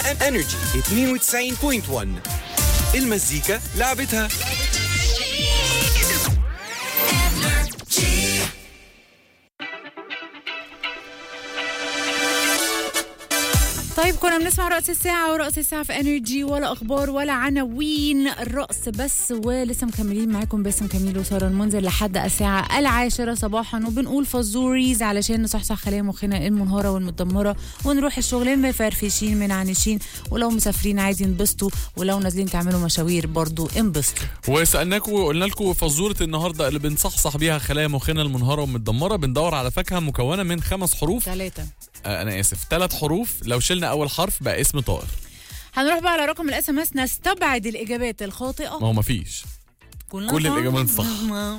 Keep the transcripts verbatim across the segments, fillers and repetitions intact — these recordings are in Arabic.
انرجي اثنين وتسعين فاصلة واحد. المزيكا لعبتها. طيب كنا بنسمع رأس الساعة ورأس الساعة في انرجي، ولا اخبار ولا عناوين، الرأس بس. ولسه مكملين معاكم باسم كميل وسارة المنذر لحد الساعة العاشرة صباحا، وبنقول فزوريز علشان نصحصح خلايا مخنا المنهارة والمتدمرة، ونروح الشغل مفرفشين منعنشين، ولو مسافرين عايزين ينبسطوا، ولو نازلين تعملوا مشاوير برضو انبسطوا. وسألناكم وقلنا لكم فزورة النهارده اللي بنصحصح بيها خلايا مخنا المنهارة والمتدمرة، بندور على فاكهة مكونة من خمس حروف. ثلاثة آه أنا آسف ثلاث حروف، لو شلنا أول حرف بقى اسم طائر. هنروح بقى على رقم الاس ام اس نستبعد الإجابات الخاطئة. ما هو مفيش، كل الإجابات صح.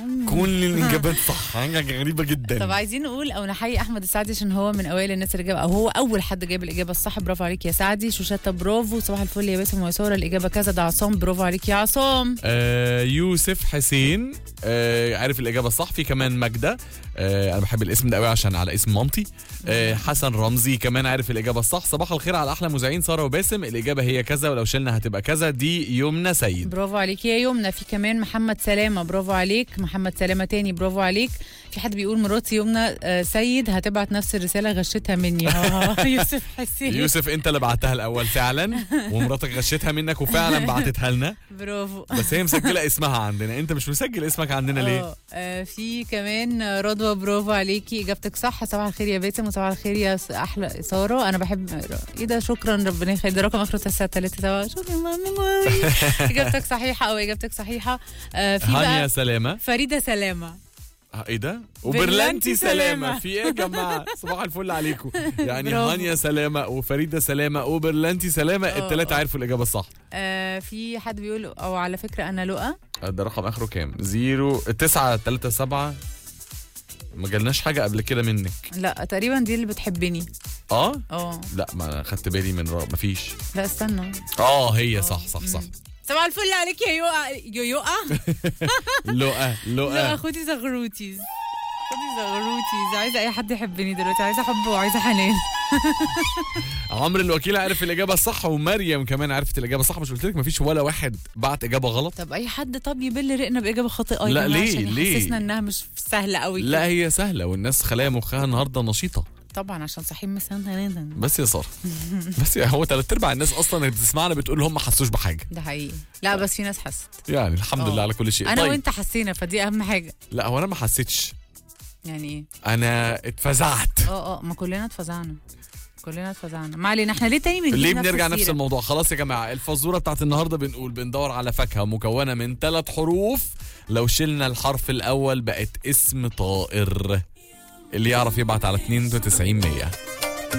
كل الإجابات صح، حاجة غريبة جدا. طب عايزين نقول أو نحيي أحمد السعدي عشان هو من أوائل الناس اللي جاب، أو هو أول حد جاب الإجابة الصح. برافو عليك يا سعدي. شوشتة برافو. صباح الفل يا باسم ويسارة، الإجابة كذا. ده عصام، برافو عليك يا عصام. آه يوسف حسين آه عارف الإجابة الصح. في كمان ماجدة، آه أنا بحب الاسم ده قوي عشان على اسم مامتي. آه حسن رمزي كمان عارف الإجابة الصح. صباح الخير على أحلى مذيعين سارة وباسم، الإجابة هي كذا ولو شلنا هتبقى كذا. دي يمنى سيد، برافو عليك يا يمنى. في كمان محمد سلامة، برافو عليك. محمد سلامة تاني، برافو عليك. في حد بيقول مراتي يمنى آه سيد هتبعت نفس الرسالة غشتها مني. اه يوسف حسين. يوسف انت اللي بعتها الاول فعلا، ومراتك غشتها منك وفعلا بعتتها لنا. برافو. بس هي مسجله اسمها عندنا، انت مش مسجل اسمك عندنا ليه؟ اه في كمان رضوى، برافو عليكي، اجابتك صح. صباح الخير يا باسم وصباح الخير يا احلى ساره. انا بحب ايه ده، شكرا ربنا يخليك. ده رقم اخره تسعة ثلاثة. شكرا مامي. اجابتك صحيحه او اجابتك صحيحه. آه في هانيا سلامه، فريده سلامه، ايه ده، وبرلانتي سلامه. في ايه يا جماعه؟ صباح الفل عليكم. يعني هانيا سلامه وفريده سلامه وبرلانتي سلامه، الثلاثه عرفوا الاجابه الصح. آه في حد بيقول او على فكره انا لؤى. ده رقم اخره كام؟ زيرو تسعة ثلاثة سبعة. ما جالناش حاجه قبل كده منك. لا تقريبا دي اللي بتحبني. اه اه لا ما خدت بالي من ما فيش. لا استنى. اه هي صح صح صح. صباح الفل عليك يا يوقا. يو يوقا لؤى لؤى لا خدي زغروتيز، خدي زغروتيز. عايزه اي حد يحبني دلوقتي، عايزه حب وعايزه حنان. عمرو الوكيل عرف الاجابه الصح، ومريم كمان عرفت الاجابه الصح. مش قلت لك مفيش ولا واحد بعت اجابه غلط؟ طب اي حد طب يبل رقنا باجابه خاطئه. لا ليه ليه حسسنا انها مش سهله قوي. لا هي سهله، والناس خلايا مخها النهارده نشيطه طبعا عشان صاحيين مثلا. بس يا ساره بس يا هو ثلاث ارباع الناس اصلا اللي بتسمعنا بتقول هم ما حسوش بحاجه. ده حقيقي. لا بس في ناس حست يعني الحمد أوه. لله على كل شيء. انا طيب. وانت حسينا، فدي اهم حاجه. لا هو انا ما حسيتش. يعني ايه؟ انا اتفزعت. اه اه ما كلنا اتفزعنا، كلنا اتفزعنا. ما علينا، احنا ليه تاني بنجيب ليه نفس بنرجع السيرة؟ نفس الموضوع؟ خلاص يا جماعه، الفزوره بتاعت النهارده بنقول بندور على فاكهه مكونه من ثلاث حروف، لو شلنا الحرف الاول بقت اسم طائر. اللي يعرف يبعت على اثنين وتسعين مية.